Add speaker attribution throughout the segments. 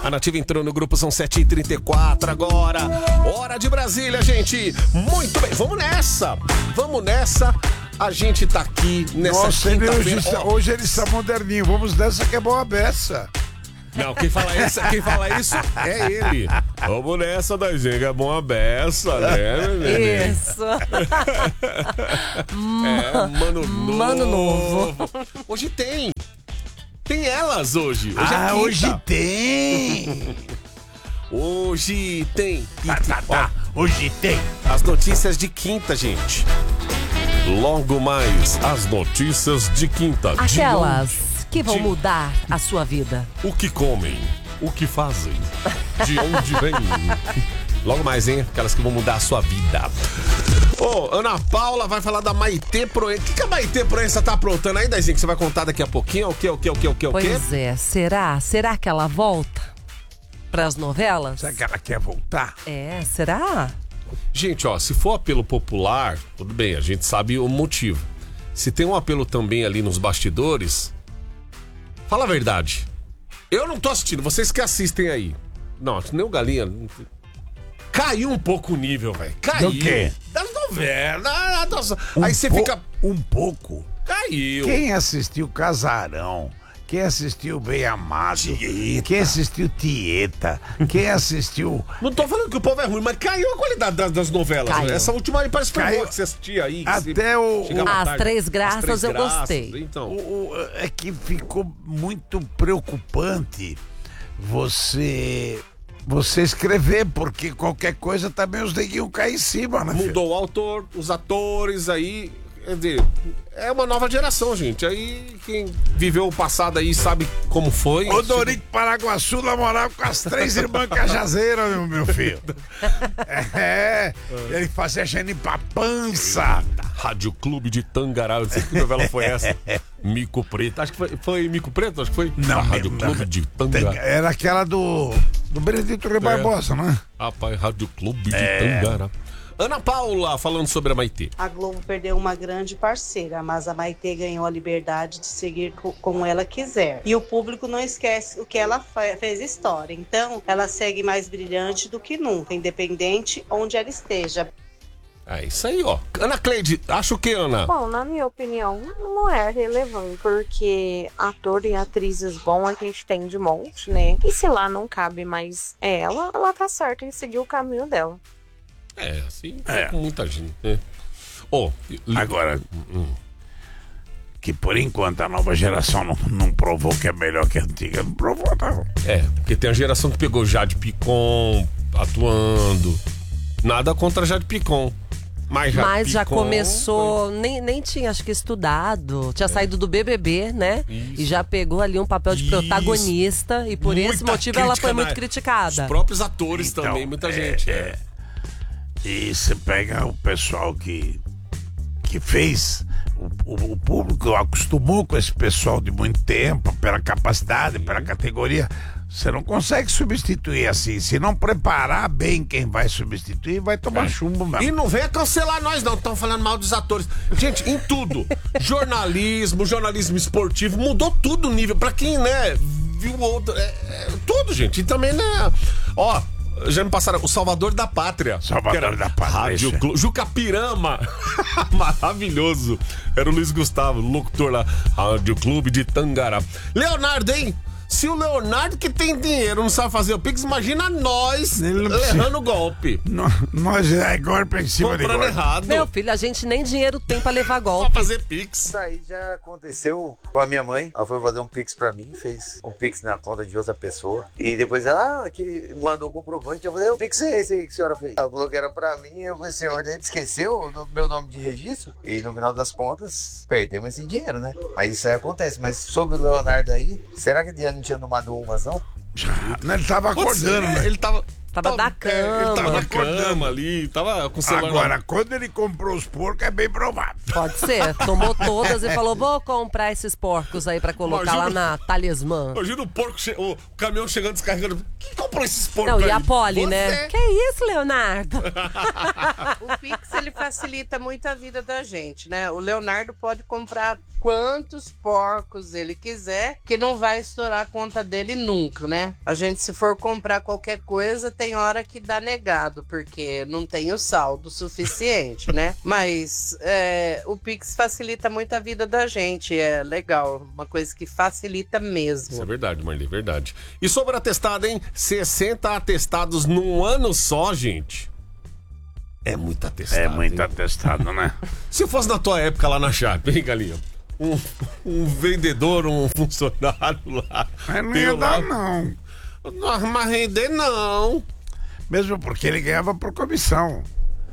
Speaker 1: A Nativa entrou no grupo, são 7h34 agora. Hora de Brasília, gente. Muito bem, vamos nessa. Vamos nessa. A gente tá aqui nessa quinta-feira.
Speaker 2: Hoje ele está moderninho. Vamos nessa que é boa beça.
Speaker 1: Não, quem fala isso é ele. Vamos nessa, Daizinha, que é bom a beça, né, menino?
Speaker 3: Isso.
Speaker 1: Mano novo. Hoje tem. Tem elas hoje.
Speaker 2: Hoje tem.
Speaker 1: Hoje tem.
Speaker 2: Hoje tem.
Speaker 1: As notícias de quinta, gente. Logo mais, as notícias de quinta.
Speaker 3: Aquelas que vão mudar a sua vida.
Speaker 1: O que comem, o que fazem, de onde vêm. Logo mais, hein? Aquelas que vão mudar a sua vida. Ana Paula vai falar da Maitê Proença. O que a Maitê Proença tá aprontando aí, Daizinho, que você vai contar daqui a pouquinho? O quê?
Speaker 3: Pois é, será que ela volta pras novelas?
Speaker 2: Será que ela quer voltar?
Speaker 3: Será?
Speaker 1: Gente, se for apelo popular, tudo bem, a gente sabe o motivo. Se tem um apelo também ali nos bastidores, fala a verdade. Eu não tô assistindo, vocês que assistem aí. Não, nem o Galinha. Caiu um pouco o nível, velho. Caiu.
Speaker 2: Do quê?
Speaker 1: Das novelas. Aí você fica...
Speaker 2: Um pouco?
Speaker 1: Caiu.
Speaker 2: Quem assistiu Casarão? Quem assistiu Bem Amado?
Speaker 1: Tieta.
Speaker 2: Quem assistiu Tieta? Quem assistiu...
Speaker 1: Não tô falando que o povo é ruim, mas caiu a qualidade das novelas.
Speaker 3: Caiu.
Speaker 1: Essa última aí parece que foi
Speaker 2: Caiu.
Speaker 1: boa que você assistia aí.
Speaker 2: Até
Speaker 3: As Três Graças eu gostei.
Speaker 1: Então.
Speaker 2: É que ficou muito preocupante você escrever, porque qualquer coisa também os neguinhos caem em cima, né?
Speaker 1: Mudou o autor, os atores aí. Quer dizer, é uma nova geração, gente. Aí quem viveu o passado aí sabe como foi.
Speaker 2: O Dorico Paraguaçu namorava com as 3 irmãs cajazeiras, meu filho. Ele fazia gene pra pança.
Speaker 1: Rádio Clube de Tangará. Eu não sei que novela foi essa. Mico Preto. Acho que foi Mico Preto? Acho que foi.
Speaker 2: Não,
Speaker 1: Rádio Clube de Tangará.
Speaker 2: Era aquela do Benedito Rui Barbosa, né?
Speaker 1: Rapaz, Rádio Clube de Tangará. Ana Paula falando sobre a Maitê.
Speaker 4: A Globo perdeu uma grande parceira, mas a Maitê ganhou a liberdade de seguir como ela quiser. E o público não esquece o que ela fez história. Então, ela segue mais brilhante do que nunca, independente onde ela esteja.
Speaker 1: É isso aí, Ana Cleide, acha o que, Ana?
Speaker 5: Bom, na minha opinião, não é relevante, porque ator e atrizes bons a gente tem de monte, né? E se lá não cabe mais ela tá certa em seguir o caminho dela.
Speaker 1: Assim, com muita gente.
Speaker 2: Agora, que por enquanto a nova geração não provou que é melhor que a antiga. Não provou, não.
Speaker 1: Porque tem a geração que pegou Jade Picon atuando. Nada contra Jade Picon. Mas
Speaker 3: já começou, nem tinha, acho que estudado, tinha saído do BBB, né?
Speaker 1: Isso.
Speaker 3: E já pegou ali um papel de protagonista e por esse motivo ela foi muito criticada.
Speaker 1: Os próprios atores também, muita gente.
Speaker 2: E você pega o pessoal que fez, o público acostumou com esse pessoal de muito tempo, pela capacidade, pela categoria. Você não consegue substituir assim. Se não preparar bem quem vai substituir, vai tomar chumbo mesmo.
Speaker 1: E não venha cancelar nós, não. Estão falando mal dos atores. Gente, em tudo. Jornalismo esportivo, mudou tudo o nível. Pra quem, né, viu outro. Tudo, gente. E também, né. Já me passaram o Salvador da Pátria.
Speaker 2: Salvador da Pátria.
Speaker 1: Rádio Clube. Jucapirama. Maravilhoso. Era o Luiz Gustavo, locutor lá. Rádio Clube de Tangará. Leonardo, hein? Se o Leonardo, que tem dinheiro, não sabe fazer o Pix, imagina nós errando o golpe.
Speaker 2: Nós é golpe em cima de
Speaker 1: Comprando
Speaker 2: golpe.
Speaker 1: errado.
Speaker 3: Meu filho, a gente nem dinheiro tem pra levar
Speaker 1: Só
Speaker 3: golpe.
Speaker 1: fazer Pix.
Speaker 6: Isso aí já aconteceu com a minha mãe. Ela foi fazer um Pix pra mim, fez um Pix na conta de outra pessoa. E depois ela que mandou o comprovante. Eu falei, o Pix é esse aí que a senhora fez. Ela falou que era pra mim. Eu falei, senhor, ele esqueceu o meu nome de registro. E no final das contas, perdemos esse dinheiro, né? Mas isso aí acontece. Mas sobre o Leonardo aí, será que ele não tinha tomado umas, não?
Speaker 2: Ele tava acordando, né?
Speaker 1: Ele tava...
Speaker 3: Tava da cama.
Speaker 1: Ele tava na
Speaker 2: acordando.
Speaker 1: cama ali, tava com o celular.
Speaker 2: Agora, quando ele comprou os porcos, é bem provável.
Speaker 3: Pode ser. Tomou todas e falou, vou comprar esses porcos aí pra colocar lá na talismã.
Speaker 1: Imagina o porco, o caminhão chegando descarregando. Quem comprou esses porcos
Speaker 3: Não, e
Speaker 1: aí?
Speaker 3: a Polly,
Speaker 1: Você.
Speaker 3: né? Que isso, Leonardo?
Speaker 7: O Pix, ele facilita muito a vida da gente, né? O Leonardo pode comprar quantos porcos ele quiser, que não vai estourar a conta dele nunca, né? A gente, se for comprar qualquer coisa, tem hora que dá negado, porque não tem o saldo suficiente, né? Mas o Pix facilita muito a vida da gente, é legal, uma coisa que facilita mesmo.
Speaker 1: Isso é verdade, Marli, verdade. E sobre atestado, hein? 60 atestados num ano só, gente. É muito atestado.
Speaker 2: É muito
Speaker 1: hein?
Speaker 2: atestado, né?
Speaker 1: Se fosse na tua época lá na Sharp, hein, Galinha? Um vendedor, um funcionário lá.
Speaker 2: Mas não
Speaker 1: teu
Speaker 2: ia dar,
Speaker 1: lá.
Speaker 2: não.
Speaker 1: Não, mas render não.
Speaker 2: Mesmo porque ele ganhava por comissão.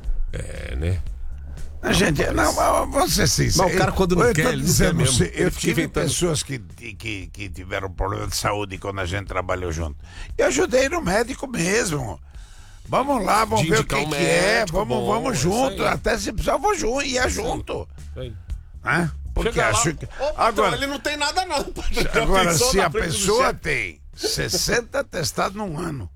Speaker 1: É, né?
Speaker 2: A gente, não, vou ser sincero.
Speaker 1: Mas o cara, quando não
Speaker 2: eu
Speaker 1: quer,
Speaker 2: tô
Speaker 1: ele não
Speaker 2: dizendo,
Speaker 1: quer mesmo.
Speaker 2: Eu
Speaker 1: Ele fica
Speaker 2: tive
Speaker 1: inventando.
Speaker 2: pessoas que tiveram problema de saúde quando a gente trabalhou junto. E ajudei no médico mesmo. Vamos lá, vamos
Speaker 1: De
Speaker 2: ver o
Speaker 1: indicar
Speaker 2: que,
Speaker 1: um
Speaker 2: que é.
Speaker 1: médico
Speaker 2: Vamos,
Speaker 1: bom,
Speaker 2: vamos
Speaker 1: isso
Speaker 2: junto.
Speaker 1: aí.
Speaker 2: Até se precisar, eu vou junto. Ia junto.
Speaker 1: Aí.
Speaker 2: Né? Porque
Speaker 1: Chega lá.
Speaker 2: acho que.
Speaker 1: Ô,
Speaker 2: Agora,
Speaker 1: então, ele não tem nada não. Já
Speaker 2: agora
Speaker 1: pensou
Speaker 2: se
Speaker 1: na
Speaker 2: a
Speaker 1: frente do
Speaker 2: pessoa
Speaker 1: chefe?
Speaker 2: tem 60 atestados num ano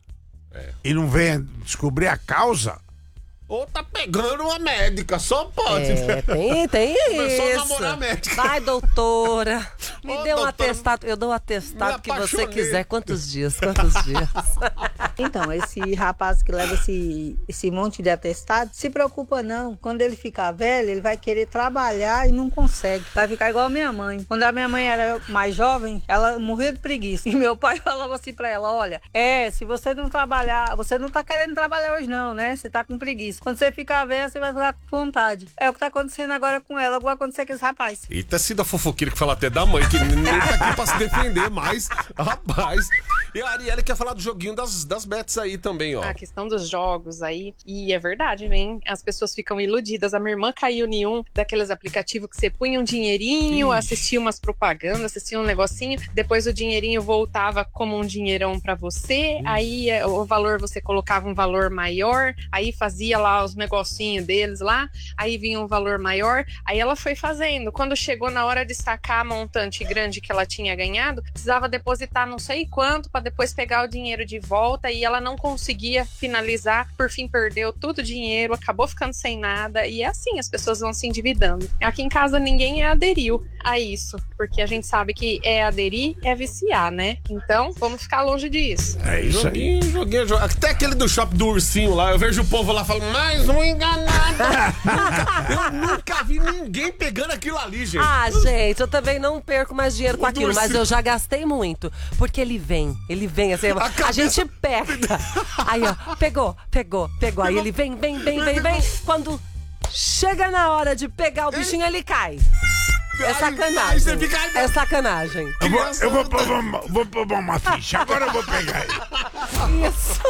Speaker 1: É.
Speaker 2: e não vem descobrir a causa.
Speaker 1: Ou tá pegando uma médica, só pode.
Speaker 3: Tem
Speaker 1: Começou a namorar a
Speaker 3: isso.
Speaker 1: médica.
Speaker 3: Vai, doutora. Me
Speaker 1: Ô,
Speaker 3: dê um
Speaker 1: doutora,
Speaker 3: atestado. Eu dou um atestado
Speaker 1: me
Speaker 3: que você
Speaker 1: apaixonei.
Speaker 3: quiser. Quantos dias? Quantos dias?
Speaker 8: Então, esse rapaz que leva esse monte de atestado, se preocupa não. Quando ele ficar velho, ele vai querer trabalhar e não consegue. Vai ficar igual a minha mãe. Quando a minha mãe era mais jovem, ela morria de preguiça. E meu pai falava assim pra ela, olha, se você não trabalhar, você não tá querendo trabalhar hoje não, né? Você tá com preguiça. Quando você ficar velho, você vai ficar com vontade. É o que tá acontecendo agora com ela, vai acontecer com esse rapaz.
Speaker 1: Eita, se da fofoqueira que fala até da mãe, que nem tá aqui pra se defender mais. Rapaz. E a Arielle quer falar do joguinho das bets aí também, ó.
Speaker 5: A questão dos jogos aí, e é verdade, hein? As pessoas ficam iludidas. A minha irmã caiu em um daqueles aplicativos que você punha um dinheirinho, assistia umas propagandas, assistia um negocinho, depois o dinheirinho voltava como um dinheirão pra você, aí o valor, você colocava um valor maior, aí fazia lá os negocinhos deles lá, aí vinha um valor maior, aí ela foi fazendo. Quando chegou na hora de sacar a montante grande que ela tinha ganhado, precisava depositar não sei quanto pra depois pegar o dinheiro de volta, e ela não conseguia finalizar, por fim perdeu todo o dinheiro, acabou ficando sem nada, e é assim, as pessoas vão se endividando. Aqui em casa ninguém aderiu a isso, porque a gente sabe que aderir é viciar, né? Então, vamos ficar longe disso.
Speaker 2: É isso aí.
Speaker 1: Joguinho. Até aquele do shopping do ursinho lá, eu vejo o povo lá falando, mais um enganado. Eu nunca vi ninguém pegando aquilo ali, gente.
Speaker 3: Ah, gente, eu também não perco mais dinheiro com
Speaker 1: O
Speaker 3: aquilo, mas
Speaker 1: ursinho.
Speaker 3: eu já gastei muito. Porque ele vem assim, a gente pega. Aí, ó, pegou. Aí ele vem. Quando chega na hora de pegar o bichinho, ele cai. É
Speaker 1: Aí você
Speaker 3: sacanagem.
Speaker 1: fica, ai,
Speaker 3: É sacanagem.
Speaker 2: Eu vou pôr uma ficha, agora eu vou pegar ele.
Speaker 3: Isso.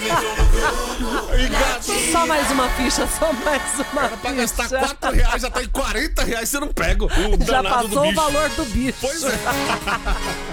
Speaker 1: E gato,
Speaker 3: Só mais uma ficha, só mais uma
Speaker 1: pra gastar
Speaker 3: ficha.
Speaker 1: R$4, já tá em R$40, você não pega o
Speaker 3: Já
Speaker 1: danado do
Speaker 3: passou o
Speaker 1: bicho.
Speaker 3: valor do bicho.
Speaker 1: Pois é.